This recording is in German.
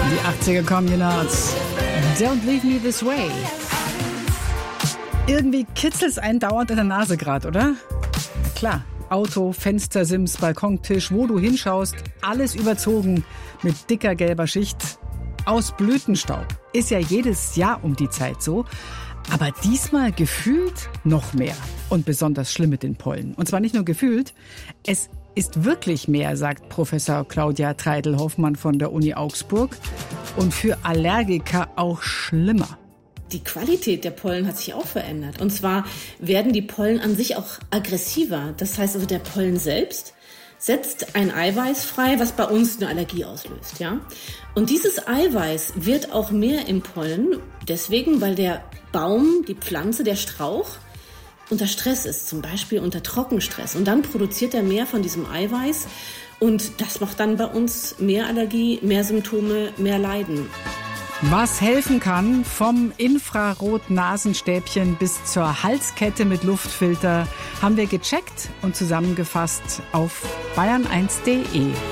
Die 80er Communards. Don't leave me this way. Irgendwie kitzelt's einen dauernd in der Nase gerade, oder? Klar, Auto, Fenstersims, Balkontisch, wo du hinschaust, alles überzogen mit dicker gelber Schicht aus Blütenstaub. Ist ja jedes Jahr um die Zeit so. Aber diesmal gefühlt noch mehr. Und besonders schlimm mit den Pollen. Und zwar nicht nur gefühlt, es ist wirklich mehr, sagt Professor Claudia Treidel-Hoffmann von der Uni Augsburg. Und für Allergiker auch schlimmer. Die Qualität der Pollen hat sich auch verändert. Und zwar werden die Pollen an sich auch aggressiver. Das heißt also, der Pollen selbst setzt ein Eiweiß frei, was bei uns eine Allergie auslöst, ja? Und dieses Eiweiß wird auch mehr im Pollen, deswegen, weil der Baum, die Pflanze, der Strauch unter Stress ist, zum Beispiel unter Trockenstress. Und dann produziert er mehr von diesem Eiweiß und das macht dann bei uns mehr Allergie, mehr Symptome, mehr Leiden. Was helfen kann, vom Infrarot-Nasenstäbchen bis zur Halskette mit Luftfilter, haben wir gecheckt und zusammengefasst auf bayern1.de.